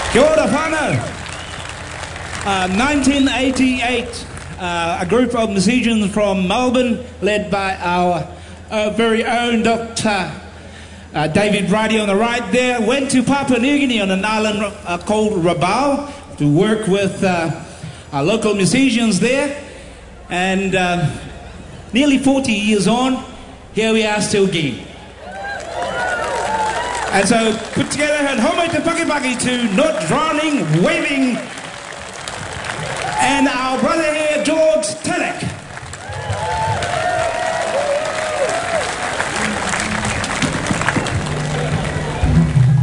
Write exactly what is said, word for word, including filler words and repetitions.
Kia ora whānau. Uh, nineteen eighty-eight, uh, a group of musicians from Melbourne, led by our uh, very own Doctor Uh, David Brady on the right there, went to Papua New Guinea on an island uh, called Rabaul to work with uh, our local musicians there. And uh, nearly forty years on, here we are still gigging. And so put together and homo te pakipaki to Not Drowning, Waving, and our brother here, George Telek.